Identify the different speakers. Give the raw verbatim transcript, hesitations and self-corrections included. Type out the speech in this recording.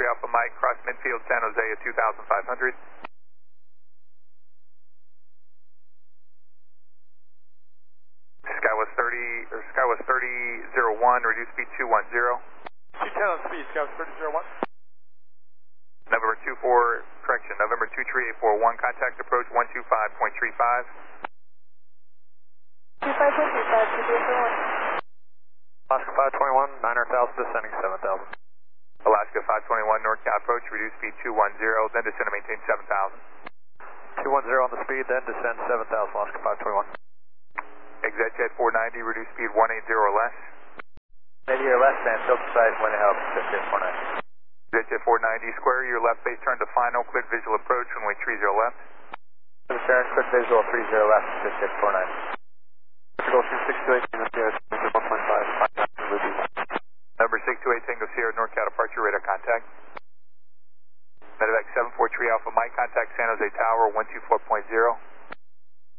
Speaker 1: three Alpha Mike, cross midfield San Jose at two thousand five hundred. Skywest thirty, or Skywest thirty zero one, reduce speed two one zero.
Speaker 2: two ten on speed, Skywest thirty zero one.
Speaker 1: November two four, correction, November two three eight four one, contact approach one two five point three five.
Speaker 3: two five point three five, two zero zero one.
Speaker 2: Alaska five twenty-one, nine hundred thousand, descending seven thousand.
Speaker 1: Alaska five twenty-one, NorCal approach, reduce speed two one zero, then descend and maintain seven thousand.
Speaker 2: two one zero on the speed, then descend seven thousand, Alaska five twenty-one.
Speaker 1: Exit jet four ninety, reduce speed one eighty or less.
Speaker 2: eighty or less, and filter side, wind and help, jet four ninety.
Speaker 1: Exit jet four ninety, square your left base turn to final, cleared visual approach, runway three zero left.
Speaker 2: Turn, cleared visual three zero left, jet jet four ninety. Go through six two eight, one point five,
Speaker 1: Number six two eight, Tango Sierra, NorCal departure, radar contact. Medevac seven four three Alpha Mike, contact San Jose Tower one two four point zero.